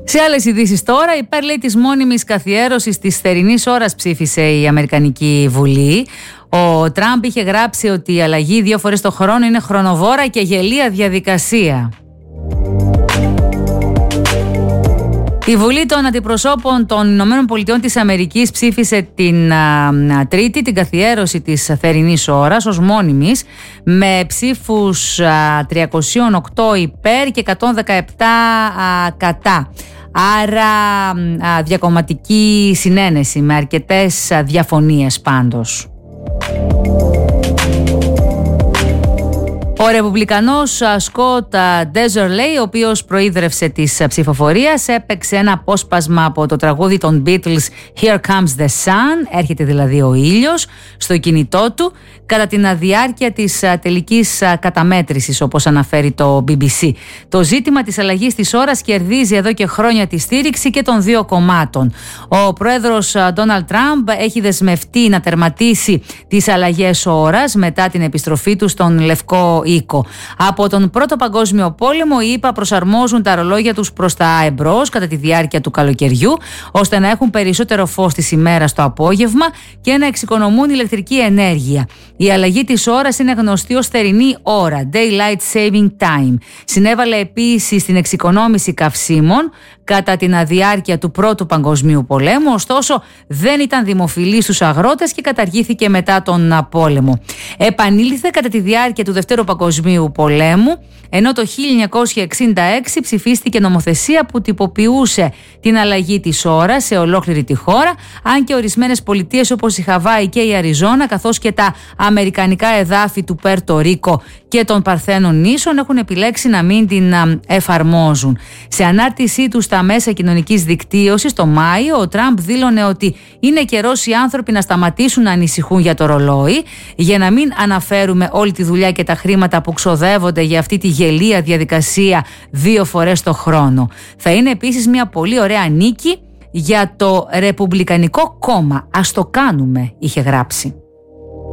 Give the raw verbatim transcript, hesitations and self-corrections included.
Σε άλλες ειδήσεις τώρα, υπέρ λέει της μόνιμης καθιέρωσης της θερινής ώρας ψήφισε η Αμερικανική Βουλή. Ο Τραμπ είχε γράψει ότι η αλλαγή δύο φορές το χρόνο είναι χρονοβόρα και γελία διαδικασία. Η Βουλή των Αντιπροσώπων των Ηνωμένων Πολιτειών της Αμερικής ψήφισε την α, Τρίτη την καθιέρωση της θερινής ώρας ως μόνιμης με ψήφους α, τριακόσια οκτώ υπέρ και εκατόν δεκαεπτά α, κατά. Άρα α, διακομματική συνένεση με αρκετές α, διαφωνίες πάντως. Ο Ρεπουμπλικανός Σκοτ Ντέζερλεϊ, ο οποίος προείδρευσε της ψηφοφορίας, έπαιξε ένα απόσπασμα από το τραγούδι των Beatles Here Comes the Sun, έρχεται δηλαδή ο ήλιος, στο κινητό του κατά την διάρκεια της τελικής καταμέτρησης, όπως αναφέρει το μπι μπι σι. Το ζήτημα της αλλαγής της ώρας κερδίζει εδώ και χρόνια τη στήριξη και των δύο κομμάτων. Ο πρόεδρος Ντόναλντ Τραμπ έχει δεσμευτεί να τερματίσει τις αλλαγές ώρας μετά την επιστροφή του στον Λευκό Οίκο. Από τον Πρώτο Παγκόσμιο Πόλεμο, οι ΗΠΑ προσαρμόζουν τα ρολόγια τους προς τα εμπρός κατά τη διάρκεια του καλοκαιριού, ώστε να έχουν περισσότερο φως της ημέρας το απόγευμα και να εξοικονομούν ηλεκτρική ενέργεια. Η αλλαγή της ώρας είναι γνωστή ως θερινή ώρα, Daylight Saving Time. Συνέβαλε επίσης στην εξοικονόμηση καυσίμων κατά την διάρκεια του Πρώτου Παγκοσμίου Πολέμου, ωστόσο δεν ήταν δημοφιλή στους αγρότες και καταργήθηκε μετά τον πόλεμο. Επανήλθε κατά τη διάρκεια του Δευτέρου Παγκοσμίου Πολέμου, ενώ το χίλια εννιακόσια εξήντα έξι ψηφίστηκε νομοθεσία που τυποποιούσε την αλλαγή της ώρας σε ολόκληρη τη χώρα, αν και ορισμένες πολιτείες όπως η Χαβάη και η Αριζόνα, καθώς και τα αμερικανικά εδάφη του Πέρτο Ρίκο και των Παρθένων νήσων έχουν επιλέξει να μην την εφαρμόζουν. Σε ανάρτησή του στα μέσα κοινωνικής δικτύωσης το Μάιο, ο Τραμπ δήλωνε ότι είναι καιρός οι άνθρωποι να σταματήσουν να ανησυχούν για το ρολόι, για να μην αναφέρουμε όλη τη δουλειά και τα χρήματα που ξοδεύονται για αυτή τη γελία διαδικασία δύο φορές το χρόνο. Θα είναι επίσης μια πολύ ωραία νίκη για το Ρεπουμπλικανικό κόμμα. Ας το κάνουμε, είχε γράψει.